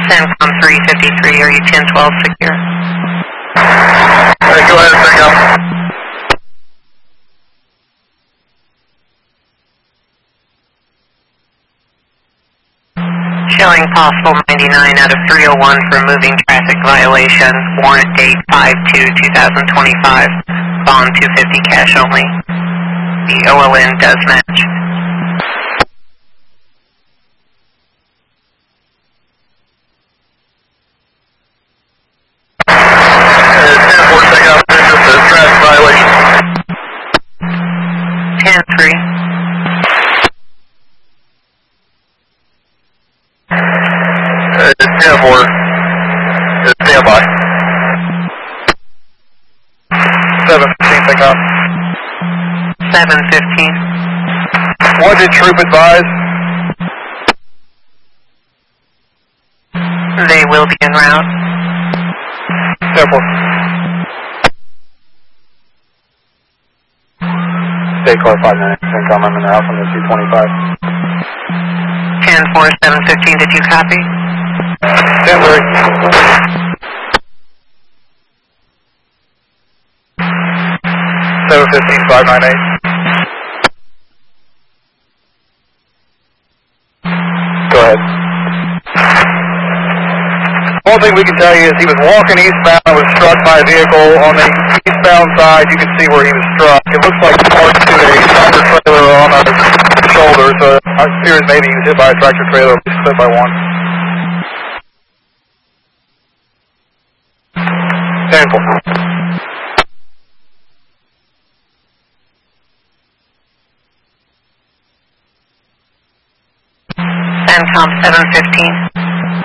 CENTCOM 353, are you 1012 secure? Hey, go ahead and pick up. Showing possible 99 out of 301 for moving traffic violation. Warrant date 5/2/2025. Bond 250 cash only. The OLN does match. Traffic violation. 10-3. It's 10-4. It's standby. 715, pick up. 715. What did Troop advise? They will be en route. 10-4. State car 598, CENTCOM, I'm in the house on the 225. 10-4, 715, did you copy? 10-3. 715, 598. Go ahead. One thing we can tell you is he was walking eastbound and was struck by a vehicle on the eastbound side. You can see where he was struck. It looks like he marked to a tractor trailer on our shoulder, so I fear maybe he was hit by a tractor trailer or just hit by one. 10-4. CENTCOM 715.